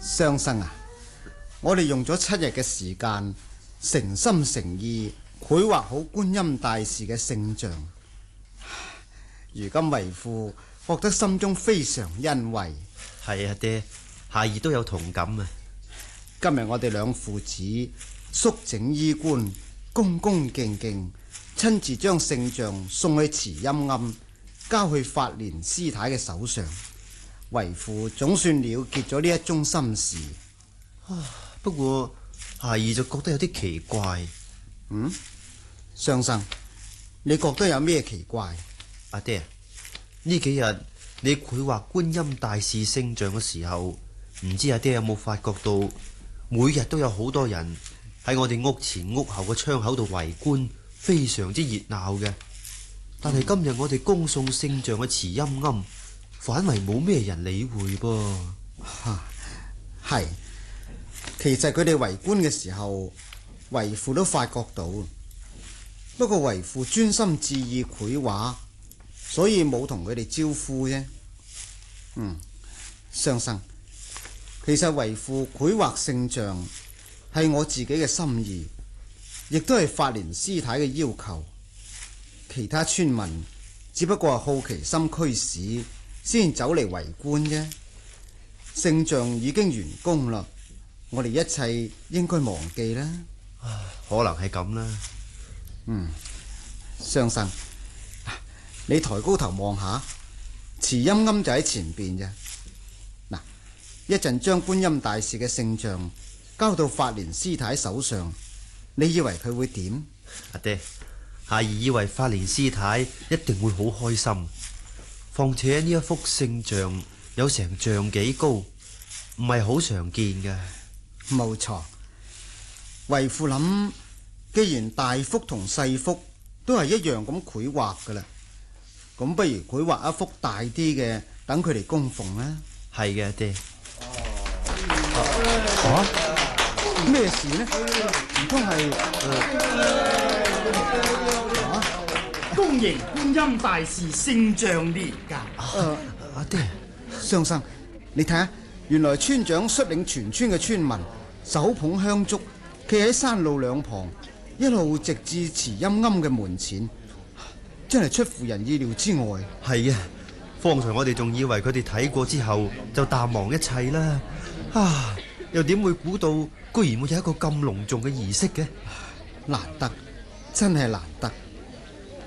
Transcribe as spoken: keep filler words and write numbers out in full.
相生啊，我哋用咗七日嘅時間，誠心誠意繪畫好觀音大士嘅聖像。如今為父覺得心中非常欣慰。 係啊，爹，孩兒都有同感啊。 今日我哋兩父子肅整衣冠，恭恭敬敬，親自將聖像送去慈陰庵，交去法蓮師太嘅手上。為父總算了結咗呢一宗心事。 啊，不過孩兒就覺得有啲奇怪。 嗯，相生，你覺得有咩奇怪？ 阿爹，呢幾日你繪畫觀音大士聖像嘅時候，唔知阿爹有冇發覺到，每日都有好多人喺我哋屋前屋後嘅窗口度圍觀，非常之熱鬧嘅。但係今日我哋恭送聖像嘅慈陰庵，反為冇咩人理會噃。 吓，係，其實佢哋圍觀嘅時候，為父都發覺到，不過為父專心致意繪畫，所以冇同佢哋招呼啫。嗯，相生，其實為父繪畫聖像係我自己嘅心意，亦都係法蓮師太嘅要求。其他村民只不過係好奇心驅使，先走嚟圍觀啫。聖像已經完工啦，我哋一切應該忘記啦。 可能係咁啦。 嗯，相生，你抬高頭望下，慈陰庵就喺前邊啫。嗱，一陣將觀音大士嘅聖像交到法蓮師太手上，你以為佢會點？ 阿爹，孩兒以為法蓮師太一定會好開心。況且呢一幅聖像有成丈幾高，唔係好常見嘅。 冇錯，為父諗，既然大幅同細幅都係一樣咁繪畫噶啦，咁不如繪畫一幅大啲嘅，等佢哋供奉啦。 係嘅，阿爹。 啊？咩事呢？唔通係啊？ 恭迎觀音大士聖像年噶。 誒，阿爹，相生，你睇下，原來村長率領全村嘅村民手捧香燭，企喺山路兩旁，一路直至慈陰庵嘅門前，真係出乎人意料之外。 係啊，方才我哋仲以為佢哋睇過之後就淡忘一切啦。啊，又點會估到居然會有一個咁隆重嘅儀式嘅？ 難得，真係難得。